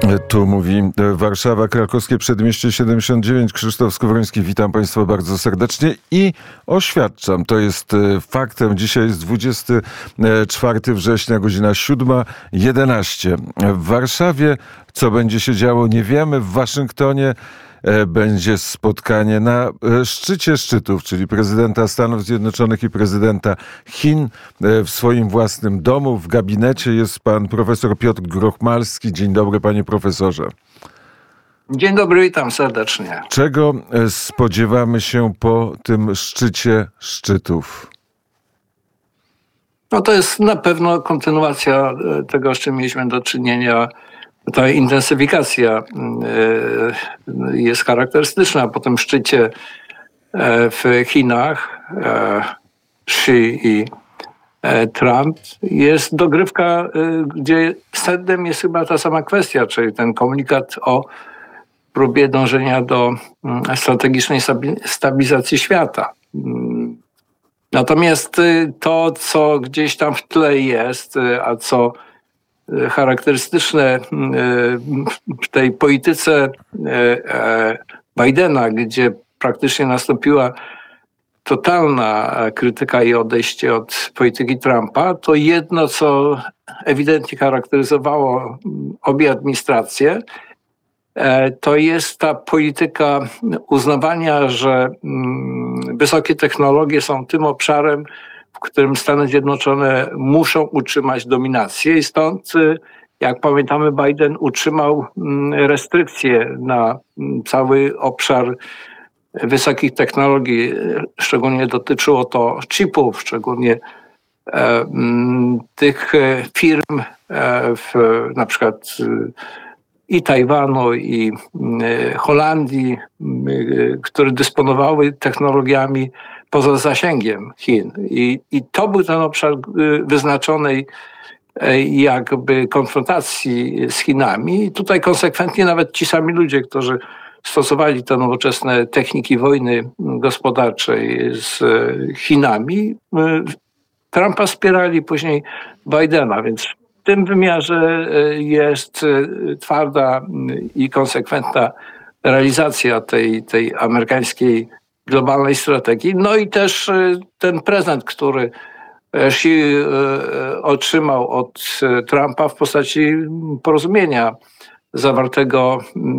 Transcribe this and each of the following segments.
Tu mówi Warszawa, Krakowskie Przedmieście 79, Krzysztof Skowroński. Witam Państwa bardzo serdecznie i oświadczam, to jest faktem. Dzisiaj jest 24 września, godzina 7:11. W Warszawie, co będzie się działo, nie wiemy. W Waszyngtonie będzie spotkanie na szczycie szczytów, czyli prezydenta Stanów Zjednoczonych i prezydenta Chin w swoim własnym domu. W gabinecie jest pan profesor Piotr Grochmalski. Dzień dobry, panie profesorze. Dzień dobry, witam serdecznie. Czego spodziewamy się po tym szczycie szczytów? No to jest na pewno kontynuacja tego, z czym mieliśmy do czynienia. Ta intensyfikacja jest charakterystyczna po tym szczycie w Chinach. Xi i Trump. Jest dogrywka, gdzie sednem jest chyba ta sama kwestia, czyli ten komunikat o próbie dążenia do strategicznej stabilizacji świata. Natomiast to, co gdzieś tam w tle jest, a co charakterystyczne w tej polityce Bidena, gdzie praktycznie nastąpiła totalna krytyka i odejście od polityki Trumpa, to jedno, co ewidentnie charakteryzowało obie administracje, to jest ta polityka uznawania, że wysokie technologie są tym obszarem, w którym Stany Zjednoczone muszą utrzymać dominację i stąd, jak pamiętamy, Biden utrzymał restrykcje na cały obszar wysokich technologii. Szczególnie dotyczyło to chipów, szczególnie tych firm na przykład i Tajwanu, i Holandii, które dysponowały technologiami poza zasięgiem Chin. I to był ten obszar wyznaczonej jakby konfrontacji z Chinami. I tutaj konsekwentnie nawet ci sami ludzie, którzy stosowali te nowoczesne techniki wojny gospodarczej z Chinami, Trumpa wspierali, później Bidena, więc w tym wymiarze jest twarda i konsekwentna realizacja tej amerykańskiej globalnej strategii. No i też ten prezent, który Xi otrzymał od Trumpa w postaci porozumienia zawartego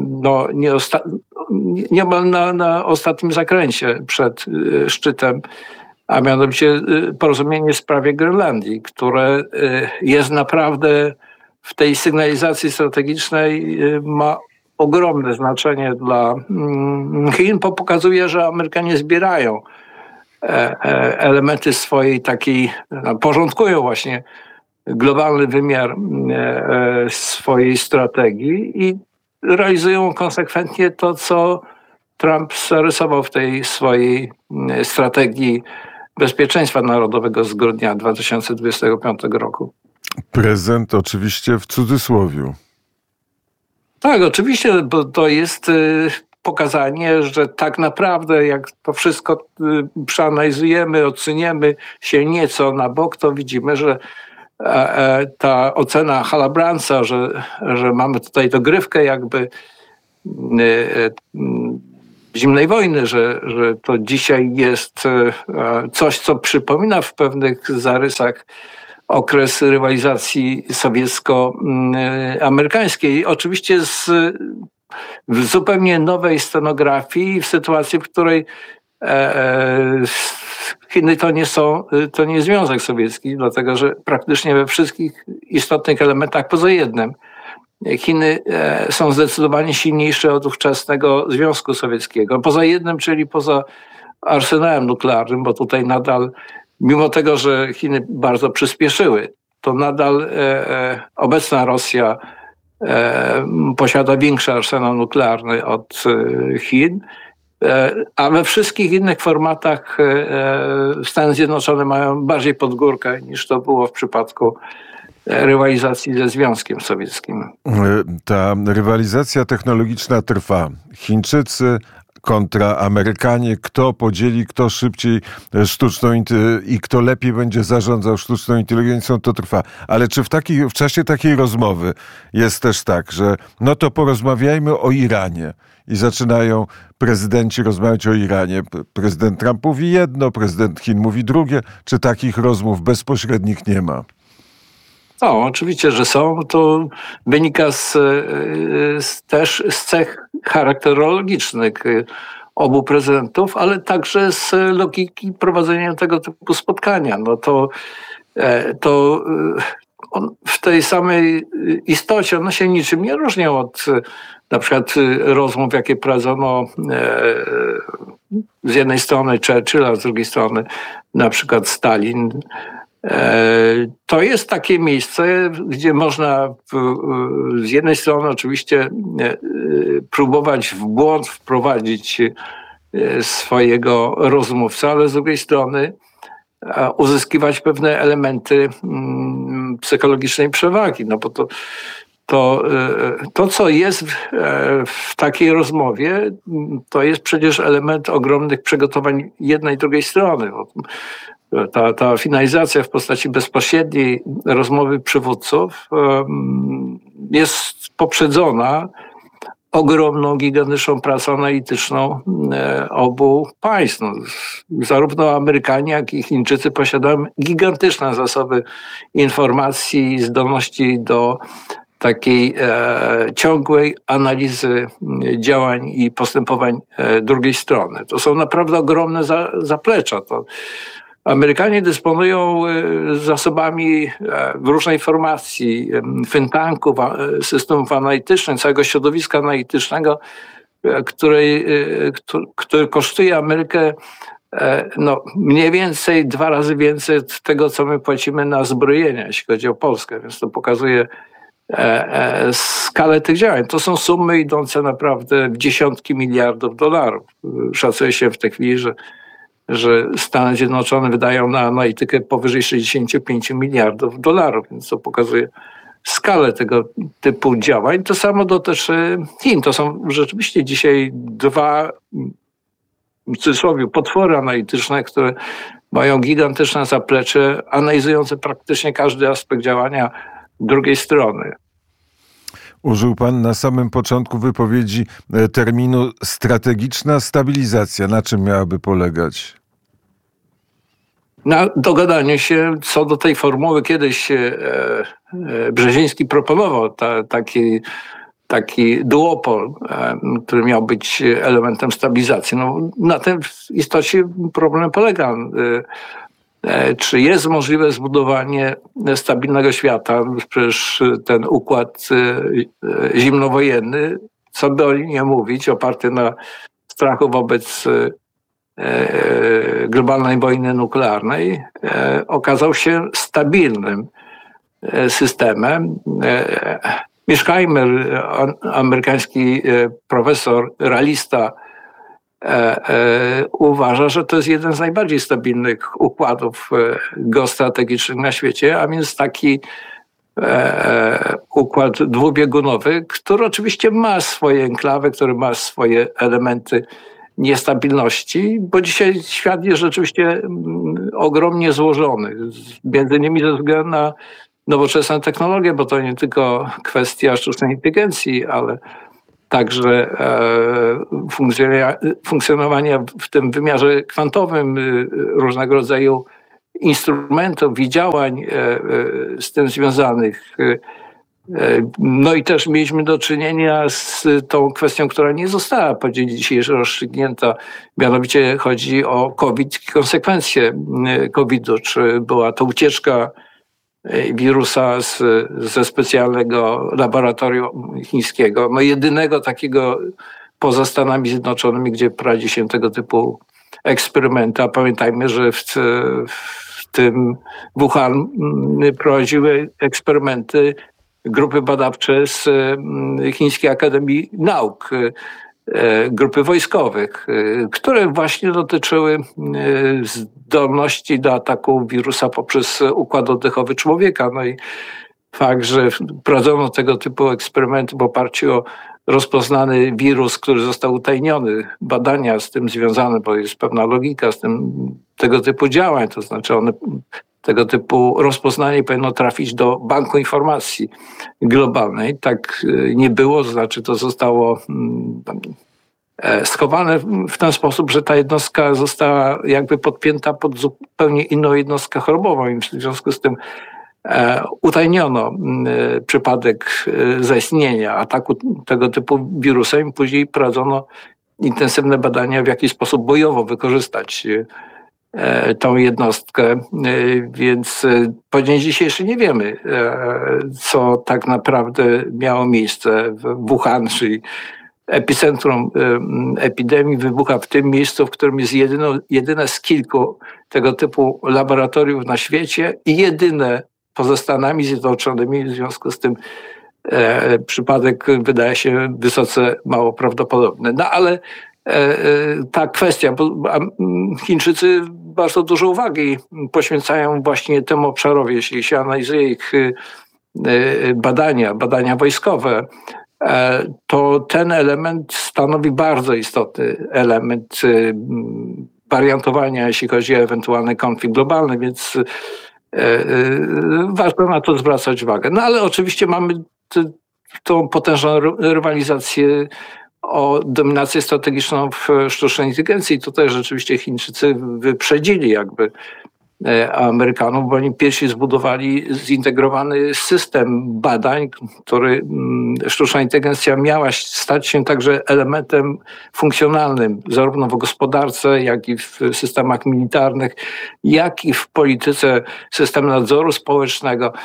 niemal na ostatnim zakręcie przed szczytem, a mianowicie porozumienie w sprawie Grenlandii, które jest naprawdę w tej sygnalizacji strategicznej ma ogromne znaczenie dla Chin, bo pokazuje, że Amerykanie zbierają elementy swojej takiej, porządkują właśnie globalny wymiar swojej strategii i realizują konsekwentnie to, co Trump zarysował w tej swojej strategii bezpieczeństwa narodowego z grudnia 2025 roku. Prezent oczywiście w cudzysłowiu. Tak, oczywiście, bo to jest pokazanie, że tak naprawdę jak to wszystko przeanalizujemy, oceniamy się nieco na bok, to widzimy, że ta ocena Halabranca, że mamy tutaj dogrywkę jakby zimnej wojny, że to dzisiaj jest coś, co przypomina w pewnych zarysach okres rywalizacji sowiecko-amerykańskiej. Oczywiście w zupełnie nowej scenografii, w sytuacji, w której Chiny to nie Związek Sowiecki, dlatego że praktycznie we wszystkich istotnych elementach, poza jednym, Chiny są zdecydowanie silniejsze od ówczesnego Związku Sowieckiego. Poza jednym, czyli poza arsenałem nuklearnym, bo tutaj nadal, mimo tego, że Chiny bardzo przyspieszyły, to nadal obecna Rosja posiada większy arsenał nuklearny od Chin, a we wszystkich innych formatach Stany Zjednoczone mają bardziej pod górkę niż to było w przypadku rywalizacji ze Związkiem Sowieckim. Ta rywalizacja technologiczna trwa. Chińczycy kontra Amerykanie. Kto podzieli, kto szybciej i kto lepiej będzie zarządzał sztuczną inteligencją, to trwa. Ale czy w czasie takiej rozmowy jest też tak, że no to porozmawiajmy o Iranie i zaczynają prezydenci rozmawiać o Iranie. Prezydent Trump mówi jedno, prezydent Chin mówi drugie. Czy takich rozmów bezpośrednich nie ma? No, oczywiście, że są. To wynika też z cech charakterologicznych obu prezydentów, ale także z logiki prowadzenia tego typu spotkania. No to w tej samej istocie one się niczym nie różnią od na przykład rozmów, jakie prowadzono z jednej strony Churchilla, z drugiej strony na przykład Stalin. To jest takie miejsce, gdzie można z jednej strony oczywiście próbować w błąd wprowadzić swojego rozmówcę, ale z drugiej strony uzyskiwać pewne elementy psychologicznej przewagi. No bo to, co jest w takiej rozmowie, to jest przecież element ogromnych przygotowań jednej i drugiej strony. Ta finalizacja w postaci bezpośredniej rozmowy przywódców jest poprzedzona ogromną, gigantyczną pracą analityczną obu państw. No, zarówno Amerykanie, jak i Chińczycy posiadają gigantyczne zasoby informacji i zdolności do takiej ciągłej analizy działań i postępowań drugiej strony. To są naprawdę ogromne zaplecza. Amerykanie dysponują zasobami różnej formacji, think tanków, systemów analitycznych, całego środowiska analitycznego, który kosztuje Amerykę mniej więcej 2 razy więcej od tego, co my płacimy na zbrojenia, jeśli chodzi o Polskę. Więc to pokazuje skalę tych działań. To są sumy idące naprawdę w dziesiątki miliardów dolarów. Szacuje się w tej chwili, że Stany Zjednoczone wydają na analitykę powyżej 65 miliardów dolarów, więc to pokazuje skalę tego typu działań. To samo dotyczy Chin. To są rzeczywiście dzisiaj 2, w cudzysłowie, potwory analityczne, które mają gigantyczne zaplecze, analizujące praktycznie każdy aspekt działania drugiej strony. Użył pan na samym początku wypowiedzi terminu strategiczna stabilizacja. Na czym miałaby polegać? Na dogadaniu się co do tej formuły. Kiedyś Brzeziński proponował taki duopol, który miał być elementem stabilizacji. No, na tym w istocie problem polega. Czy jest możliwe zbudowanie stabilnego świata? Przecież ten układ zimnowojenny, co by o nim nie mówić, oparty na strachu wobec globalnej wojny nuklearnej, okazał się stabilnym systemem. Mieszkajmer, amerykański profesor, realista, uważa, że to jest jeden z najbardziej stabilnych układów geostrategicznych na świecie, a więc taki układ dwubiegunowy, który oczywiście ma swoje enklawy, który ma swoje elementy niestabilności, bo dzisiaj świat jest rzeczywiście ogromnie złożony, między innymi ze względu na nowoczesne technologie, bo to nie tylko kwestia sztucznej inteligencji, ale także funkcjonowania w tym wymiarze kwantowym różnego rodzaju instrumentów i działań z tym związanych. No i też mieliśmy do czynienia z tą kwestią, która nie została po dzień dzisiejszy rozstrzygnięta. Mianowicie chodzi o COVID i konsekwencje COVID-u. Czy była to ucieczka wirusa ze specjalnego laboratorium chińskiego, no jedynego takiego poza Stanami Zjednoczonymi, gdzie prowadzi się tego typu eksperymenty. A pamiętajmy, że w tym Wuhan prowadziły eksperymenty grupy badawcze z Chińskiej Akademii Nauk, grupy wojskowych, które właśnie dotyczyły zdolności do ataku wirusa poprzez układ oddechowy człowieka. No i fakt, że prowadzono tego typu eksperymenty w oparciu o rozpoznany wirus, który został utajniony, badania z tym związane, bo jest pewna logika z tym tego typu działań, to znaczy tego typu rozpoznanie powinno trafić do Banku Informacji Globalnej. Tak nie było, to znaczy to zostało schowane w ten sposób, że ta jednostka została jakby podpięta pod zupełnie inną jednostkę chorobową i w związku z tym utajniono przypadek zaistnienia ataku tego typu wirusem i później prowadzono intensywne badania, w jaki sposób bojowo wykorzystać tą jednostkę, więc po dzień dzisiejszy nie wiemy, co tak naprawdę miało miejsce w Wuhan, czyli epicentrum epidemii wybucha w tym miejscu, w którym jest jedyne z kilku tego typu laboratoriów na świecie i jedyne poza Stanami Zjednoczonymi. W związku z tym przypadek wydaje się wysoce mało prawdopodobny. No ale ta kwestia, bo Chińczycy bardzo dużo uwagi poświęcają właśnie temu obszarowi, jeśli się analizuje ich badania wojskowe, to ten element stanowi bardzo istotny element wariantowania, jeśli chodzi o ewentualny konflikt globalny, więc warto na to zwracać uwagę. No ale oczywiście mamy tą potężną rywalizację o dominację strategiczną w sztucznej inteligencji. Tutaj rzeczywiście Chińczycy wyprzedzili jakby Amerykanów, bo oni pierwsi zbudowali zintegrowany system badań, który sztuczna inteligencja miała stać się także elementem funkcjonalnym, zarówno w gospodarce, jak i w systemach militarnych, jak i w polityce systemu nadzoru społecznego,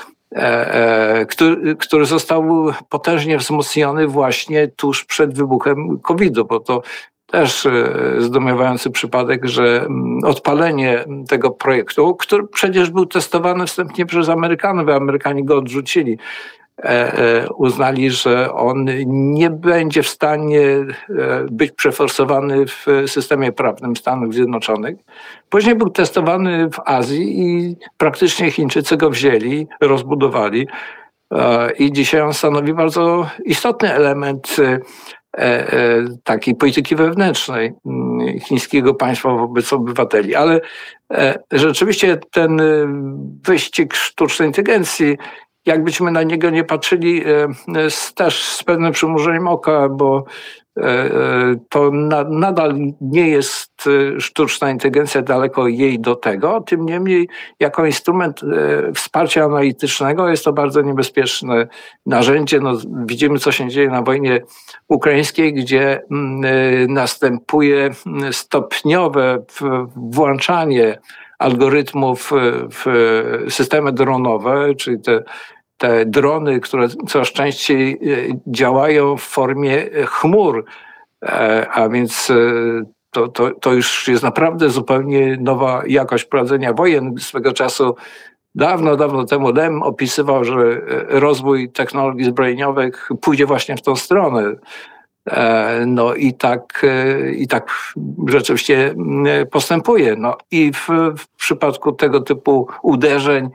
który został potężnie wzmocniony właśnie tuż przed wybuchem COVID-u, bo to też zdumiewający przypadek, że odpalenie tego projektu, który przecież był testowany wstępnie przez Amerykanów, a Amerykanie go odrzucili, uznali, że on nie będzie w stanie być przeforsowany w systemie prawnym Stanów Zjednoczonych. Później był testowany w Azji i praktycznie Chińczycy go wzięli, rozbudowali i dzisiaj on stanowi bardzo istotny element takiej polityki wewnętrznej chińskiego państwa wobec obywateli. Ale rzeczywiście ten wyścig sztucznej inteligencji, jakbyśmy na niego nie patrzyli, też z pewnym przymrużeniem oka, bo to nadal nie jest sztuczna inteligencja, daleko jej do tego. Tym niemniej jako instrument wsparcia analitycznego jest to bardzo niebezpieczne narzędzie. No, widzimy, co się dzieje na wojnie ukraińskiej, gdzie następuje stopniowe włączanie algorytmów w systemy dronowe, czyli te drony, które coraz częściej działają w formie chmur, a więc to już jest naprawdę zupełnie nowa jakość prowadzenia wojen. Swego czasu, dawno temu Lem opisywał, że rozwój technologii zbrojeniowych pójdzie właśnie w tą stronę. No i tak rzeczywiście postępuje. No i w przypadku tego typu uderzeń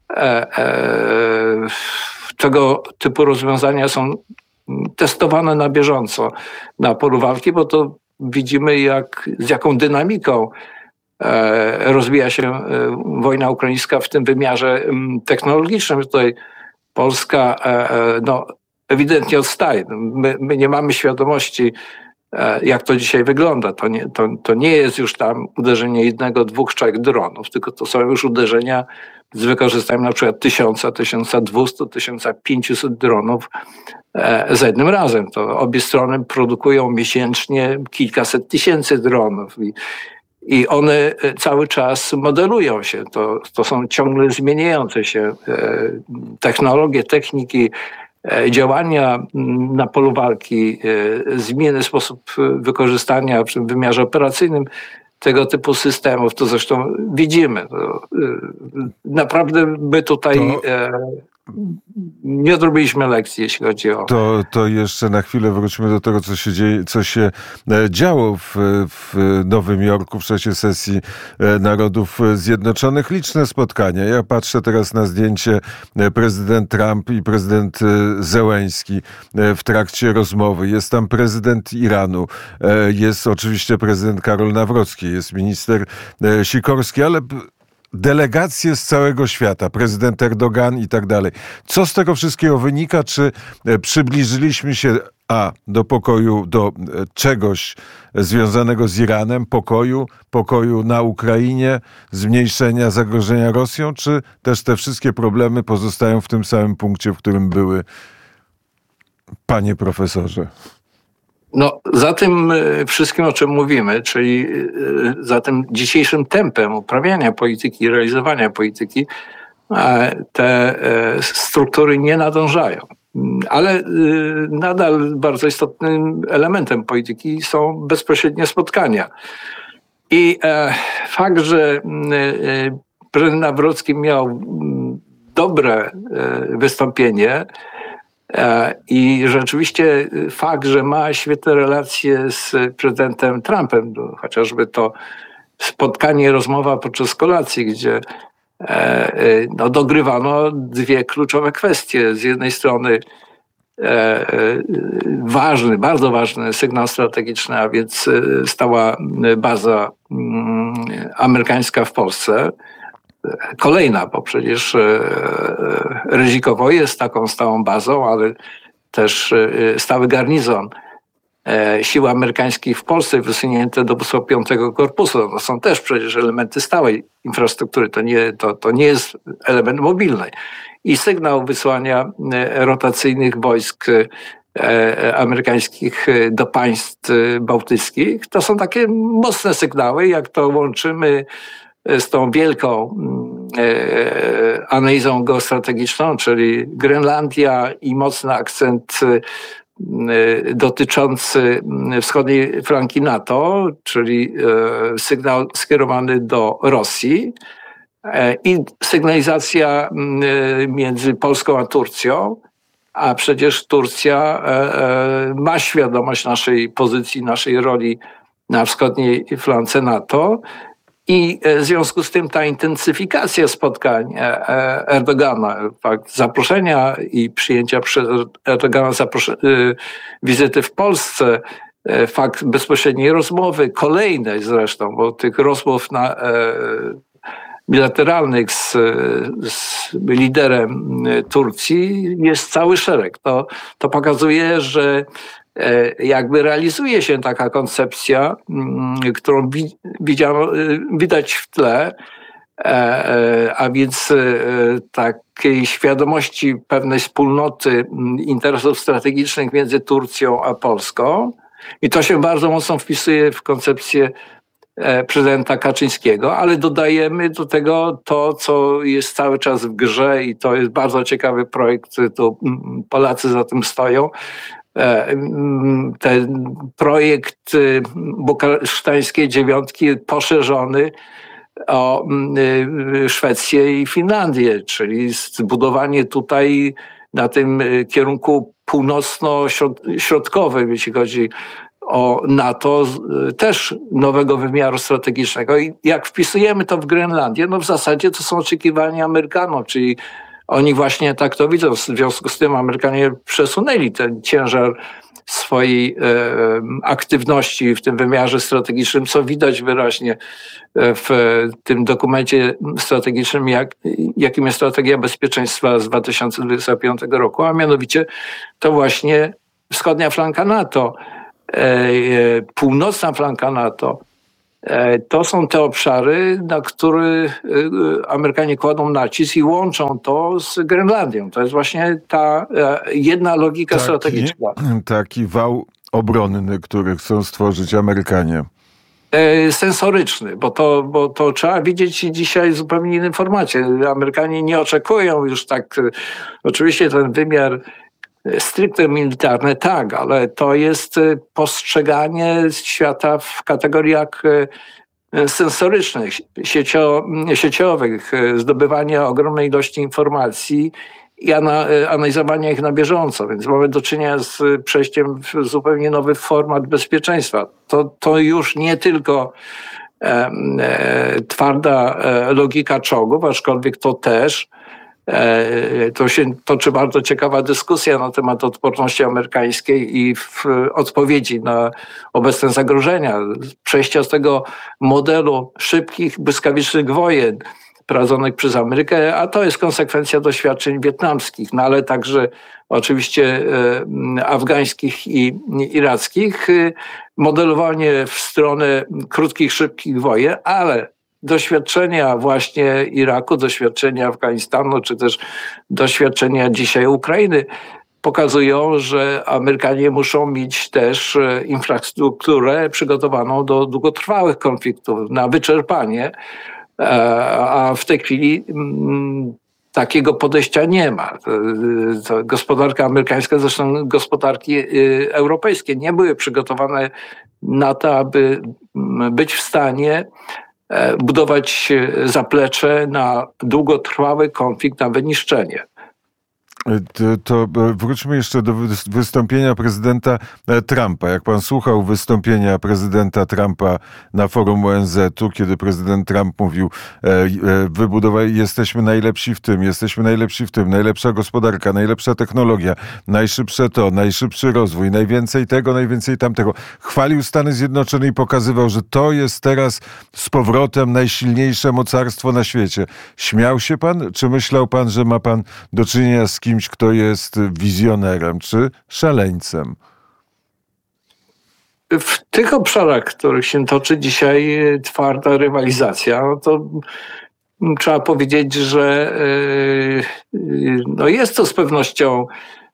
tego typu rozwiązania są testowane na bieżąco na polu walki, bo to widzimy, z jaką dynamiką rozwija się wojna ukraińska w tym wymiarze technologicznym. Tutaj Polska ewidentnie odstaje. My nie mamy świadomości, jak to dzisiaj wygląda. To nie jest już tam uderzenie 1, 2, 3 dronów, tylko to są już uderzenia z wykorzystaniem na przykład 1000, 1200, 1500 dronów za jednym razem. To obie strony produkują miesięcznie kilkaset tysięcy dronów i one cały czas modelują się. To są ciągle zmieniające się technologie, techniki, działania na polu walki, zmienny sposób wykorzystania w wymiarze operacyjnym tego typu systemów, to zresztą widzimy. Naprawdę my tutaj nie odrobiliśmy lekcji, jeśli chodzi o... To jeszcze na chwilę wróćmy do tego, co się działo w Nowym Jorku w czasie sesji Narodów Zjednoczonych. Liczne spotkania. Ja patrzę teraz na zdjęcie prezydent Trump i prezydent Zełenski w trakcie rozmowy. Jest tam prezydent Iranu, jest oczywiście prezydent Karol Nawrocki, jest minister Sikorski, ale delegacje z całego świata, prezydent Erdogan i tak dalej. Co z tego wszystkiego wynika? Czy przybliżyliśmy się do pokoju, do czegoś związanego z Iranem, pokoju na Ukrainie, zmniejszenia zagrożenia Rosją, czy też te wszystkie problemy pozostają w tym samym punkcie, w którym były, panie profesorze? No, za tym wszystkim, o czym mówimy, czyli za tym dzisiejszym tempem uprawiania polityki i realizowania polityki, te struktury nie nadążają. Ale nadal bardzo istotnym elementem polityki są bezpośrednie spotkania. I fakt, że prezydent Nawrocki miał dobre wystąpienie, i rzeczywiście fakt, że ma świetne relacje z prezydentem Trumpem, chociażby to spotkanie, rozmowa podczas kolacji, gdzie dogrywano dwie kluczowe kwestie. Z jednej strony bardzo ważny sygnał strategiczny, a więc stała baza amerykańska w Polsce. Kolejna, bo przecież Ryzikowo jest taką stałą bazą, ale też stały garnizon sił amerykańskich w Polsce wysunięte do 5. Korpusu. To są też przecież elementy stałej infrastruktury. To nie jest element mobilny. I sygnał wysłania rotacyjnych wojsk amerykańskich do państw bałtyckich. To są takie mocne sygnały. Jak to łączymy z tą wielką analizą geostrategiczną, czyli Grenlandia i mocny akcent dotyczący wschodniej flanki NATO, czyli sygnał skierowany do Rosji i sygnalizacja między Polską a Turcją, a przecież Turcja ma świadomość naszej pozycji, naszej roli na wschodniej flance NATO. I w związku z tym ta intensyfikacja spotkań Erdogana, fakt zaproszenia i przyjęcia przez Erdogana wizyty w Polsce, fakt bezpośredniej rozmowy, kolejnej zresztą, bo tych rozmów bilateralnych z liderem Turcji jest cały szereg. To pokazuje, że jakby realizuje się taka koncepcja, którą widać w tle, a więc takiej świadomości pewnej wspólnoty interesów strategicznych między Turcją a Polską. I to się bardzo mocno wpisuje w koncepcję prezydenta Kaczyńskiego, ale dodajemy do tego to, co jest cały czas w grze i to jest bardzo ciekawy projekt, to Polacy za tym stoją. Ten projekt bukaresztańskiej dziewiątki poszerzony o Szwecję i Finlandię, czyli zbudowanie tutaj na tym kierunku północno-środkowym, jeśli chodzi o NATO, też nowego wymiaru strategicznego. I jak wpisujemy to w Grenlandię, no w zasadzie to są oczekiwania Amerykanów, czyli oni właśnie tak to widzą. W związku z tym Amerykanie przesunęli ten ciężar swojej aktywności w tym wymiarze strategicznym, co widać wyraźnie w tym dokumencie strategicznym, jakim jest strategia bezpieczeństwa z 2025 roku, a mianowicie to właśnie wschodnia flanka NATO, północna flanka NATO. To są te obszary, na które Amerykanie kładą nacisk i łączą to z Grenlandią. To jest właśnie ta jedna logika strategiczna. Taki wał obronny, który chcą stworzyć Amerykanie. Sensoryczny, bo to trzeba widzieć dzisiaj w zupełnie innym formacie. Amerykanie nie oczekują już tak, oczywiście ten wymiar stricte militarny, tak, ale to jest postrzeganie świata w kategoriach sensorycznych, sieciowych, zdobywanie ogromnej ilości informacji i analizowania ich na bieżąco. Więc mamy do czynienia z przejściem w zupełnie nowy format bezpieczeństwa. To już nie tylko twarda logika czołgów, aczkolwiek to też. To się toczy bardzo ciekawa dyskusja na temat odporności amerykańskiej i w odpowiedzi na obecne zagrożenia. Przejścia z tego modelu szybkich, błyskawicznych wojen prowadzonych przez Amerykę, a to jest konsekwencja doświadczeń wietnamskich, no ale także oczywiście afgańskich i irackich. Modelowanie w stronę krótkich, szybkich wojen, ale doświadczenia właśnie Iraku, doświadczenia Afganistanu, czy też doświadczenia dzisiaj Ukrainy pokazują, że Amerykanie muszą mieć też infrastrukturę przygotowaną do długotrwałych konfliktów, na wyczerpanie, a w tej chwili takiego podejścia nie ma. Gospodarka amerykańska, zresztą gospodarki europejskie nie były przygotowane na to, aby być w stanie budować zaplecze na długotrwały konflikt, na wyniszczenie. To wróćmy jeszcze do wystąpienia prezydenta Trumpa. Jak pan słuchał wystąpienia prezydenta Trumpa na forum ONZ-u, kiedy prezydent Trump mówił, jesteśmy najlepsi w tym, jesteśmy najlepsi w tym, najlepsza gospodarka, najlepsza technologia, najszybszy rozwój, najwięcej tego, najwięcej tamtego. Chwalił Stany Zjednoczone i pokazywał, że to jest teraz z powrotem najsilniejsze mocarstwo na świecie. Śmiał się pan? Czy myślał pan, że ma pan do czynienia z kimś, kto jest wizjonerem czy szaleńcem? W tych obszarach, w których się toczy dzisiaj twarda rywalizacja, no to trzeba powiedzieć, że jest to z pewnością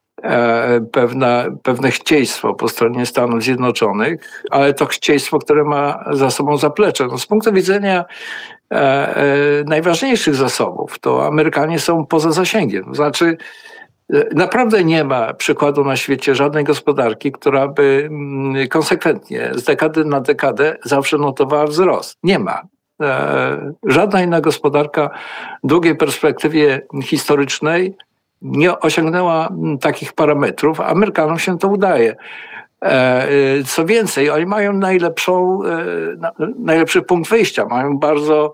pewne chcieństwo po stronie Stanów Zjednoczonych, ale to chcieństwo, które ma za sobą zaplecze. No, z punktu widzenia najważniejszych zasobów, to Amerykanie są poza zasięgiem. To znaczy, naprawdę nie ma przykładu na świecie żadnej gospodarki, która by konsekwentnie z dekady na dekadę zawsze notowała wzrost. Nie ma. Żadna inna gospodarka w długiej perspektywie historycznej nie osiągnęła takich parametrów. Amerykanom się to udaje. Co więcej, oni mają najlepszy punkt wyjścia. Mają bardzo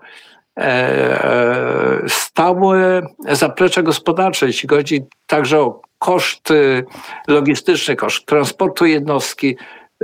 stałe zaplecze gospodarcze, jeśli chodzi także o koszty logistyczne, koszt transportu jednostki.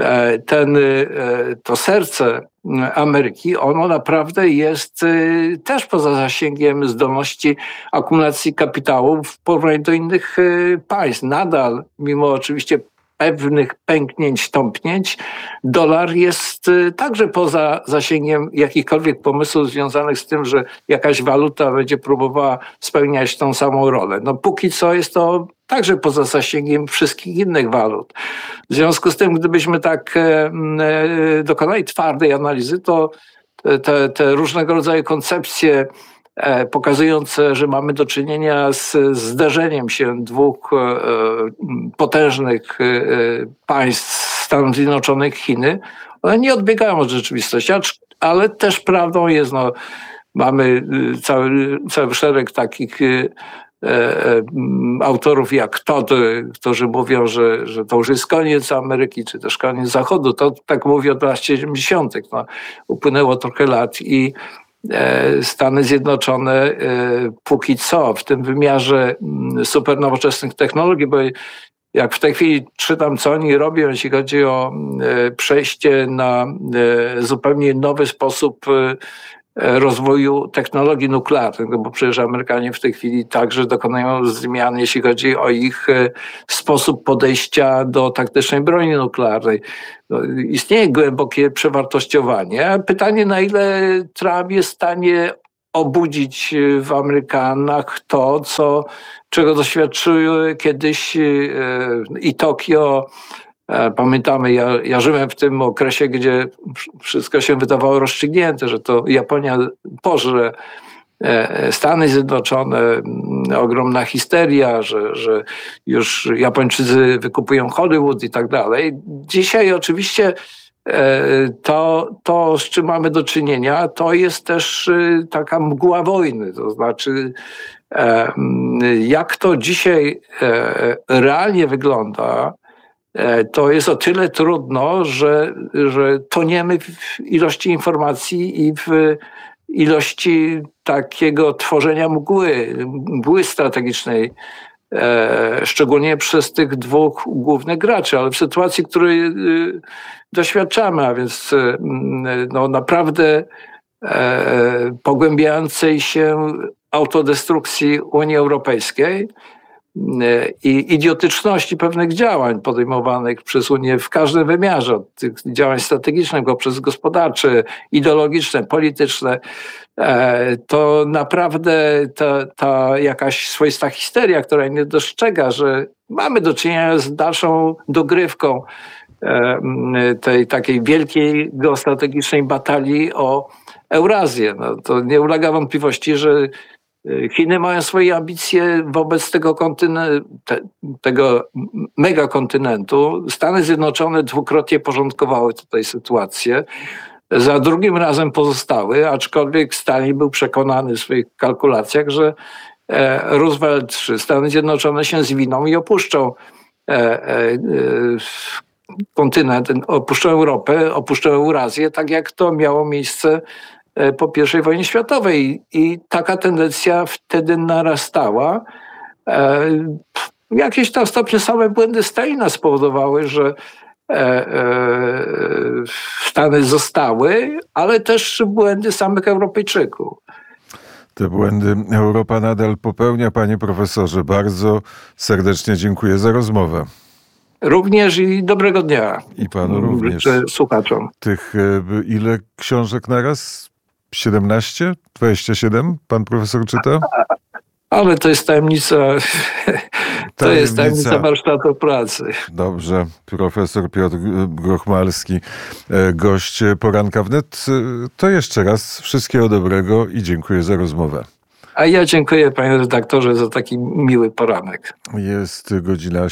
To serce Ameryki, ono naprawdę jest też poza zasięgiem zdolności akumulacji kapitału w porównaniu do innych państw. Nadal, mimo oczywiście pewnych pęknięć, tąpnięć, dolar jest także poza zasięgiem jakichkolwiek pomysłów związanych z tym, że jakaś waluta będzie próbowała spełniać tą samą rolę. No póki co jest to także poza zasięgiem wszystkich innych walut. W związku z tym, gdybyśmy tak dokonali twardej analizy, to te różnego rodzaju koncepcje pokazujące, że mamy do czynienia z zderzeniem się dwóch potężnych państw, Stanów Zjednoczonych, Chiny, one nie odbiegają od rzeczywistości, ale też prawdą jest, mamy cały szereg takich autorów jak Todd, którzy mówią, że to już jest koniec Ameryki, czy też koniec Zachodu. To tak mówi od lat 70. Upłynęło trochę lat i Stany Zjednoczone póki co w tym wymiarze super nowoczesnych technologii, bo jak w tej chwili czytam, co oni robią, jeśli chodzi o przejście na zupełnie nowy sposób rozwoju technologii nuklearnych, bo przecież Amerykanie w tej chwili także dokonują zmian, jeśli chodzi o ich sposób podejścia do taktycznej broni nuklearnej. Istnieje głębokie przewartościowanie. Pytanie, na ile Trump jest w stanie obudzić w Amerykanach to, czego doświadczyły kiedyś i Tokio. Pamiętamy, ja żyłem w tym okresie, gdzie wszystko się wydawało rozstrzygnięte, że to Japonia pożre Stany Zjednoczone, ogromna histeria, że już Japończycy wykupują Hollywood i tak dalej. Dzisiaj oczywiście to, z czym mamy do czynienia, to jest też taka mgła wojny. To znaczy, jak to dzisiaj realnie wygląda, to jest o tyle trudno, że toniemy w ilości informacji i w ilości takiego tworzenia mgły strategicznej, szczególnie przez tych dwóch głównych graczy, ale w sytuacji, której doświadczamy, a więc naprawdę pogłębiającej się autodestrukcji Unii Europejskiej i idiotyczności pewnych działań podejmowanych przez Unię w każdym wymiarze, od tych działań strategicznych poprzez gospodarcze, ideologiczne, polityczne, to naprawdę ta jakaś swoista histeria, która nie dostrzega, że mamy do czynienia z dalszą dogrywką tej takiej wielkiej geostrategicznej batalii o Eurazję. No, to nie ulega wątpliwości, że Chiny mają swoje ambicje wobec tego megakontynentu. Stany Zjednoczone dwukrotnie porządkowały tutaj sytuację. Za drugim razem pozostały, aczkolwiek Stalin był przekonany w swoich kalkulacjach, że Roosevelt czy Stany Zjednoczone się zwiną i opuszczą kontynent, opuszczą Europę, opuszczą Eurazję, tak jak to miało miejsce po I wojnie światowej. I taka tendencja wtedy narastała. Jakieś tam stopnie same błędy Stalina spowodowały, że Stany zostały, ale też błędy samych Europejczyków. Te błędy Europa nadal popełnia. Panie profesorze, bardzo serdecznie dziękuję za rozmowę. Również i dobrego dnia. I panu również. Słuchaczom. Tych ile książek naraz? 17? 27? Pan profesor czyta? Ale to jest tajemnica. To jest tajemnica warsztatu pracy. Dobrze. Profesor Piotr Grochmalski, gość Poranka Wnet. To jeszcze raz wszystkiego dobrego i dziękuję za rozmowę. A ja dziękuję, panie redaktorze, za taki miły poranek. Jest godzina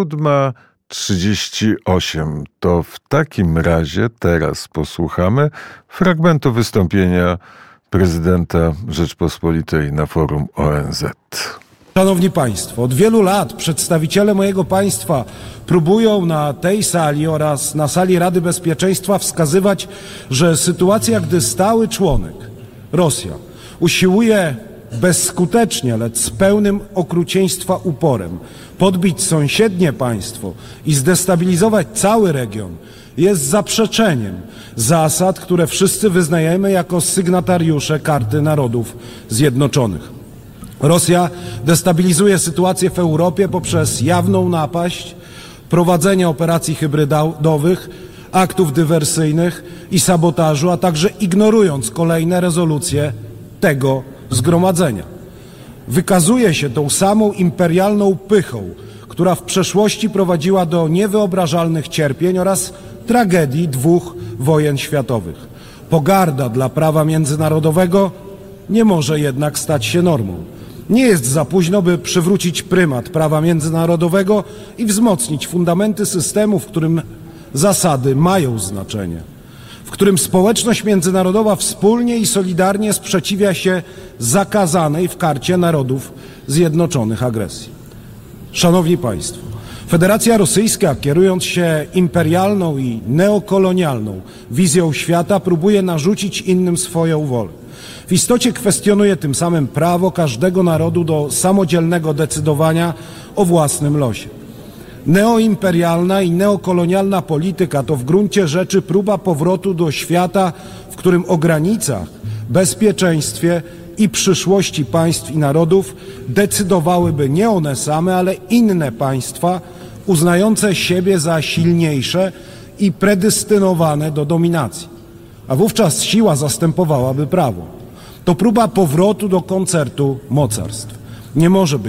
7:38. To w takim razie teraz posłuchamy fragmentu wystąpienia prezydenta Rzeczpospolitej na forum ONZ. Szanowni Państwo, od wielu lat przedstawiciele mojego państwa próbują na tej sali oraz na sali Rady Bezpieczeństwa wskazywać, że sytuacja, gdy stały członek, Rosja, usiłuje bezskutecznie, lecz z pełnym okrucieństwa uporem podbić sąsiednie państwo i zdestabilizować cały region, jest zaprzeczeniem zasad, które wszyscy wyznajemy jako sygnatariusze Karty Narodów Zjednoczonych. Rosja destabilizuje sytuację w Europie poprzez jawną napaść, prowadzenie operacji hybrydowych, aktów dywersyjnych i sabotażu, a także ignorując kolejne rezolucje tego zgromadzenia. Wykazuje się tą samą imperialną pychą, która w przeszłości prowadziła do niewyobrażalnych cierpień oraz tragedii 2 wojen światowych. Pogarda dla prawa międzynarodowego nie może jednak stać się normą. Nie jest za późno, by przywrócić prymat prawa międzynarodowego i wzmocnić fundamenty systemu, w którym zasady mają znaczenie, w którym społeczność międzynarodowa wspólnie i solidarnie sprzeciwia się zakazanej w Karcie Narodów Zjednoczonych agresji. Szanowni Państwo, Federacja Rosyjska, kierując się imperialną i neokolonialną wizją świata, próbuje narzucić innym swoją wolę. W istocie kwestionuje tym samym prawo każdego narodu do samodzielnego decydowania o własnym losie. Neoimperialna i neokolonialna polityka to w gruncie rzeczy próba powrotu do świata, w którym o granicach, bezpieczeństwie i przyszłości państw i narodów decydowałyby nie one same, ale inne państwa uznające siebie za silniejsze i predestynowane do dominacji. A wówczas siła zastępowałaby prawo. To próba powrotu do koncertu mocarstw. Nie może być